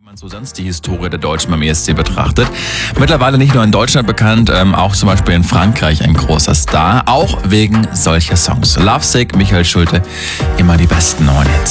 Man so sonst die Historie der Deutschen beim ESC betrachtet. Mittlerweile nicht nur in Deutschland bekannt, auch zum Beispiel in Frankreich ein großer Star, auch wegen solcher Songs. Lovesick, Michael Schulte, immer die besten neuen Hits.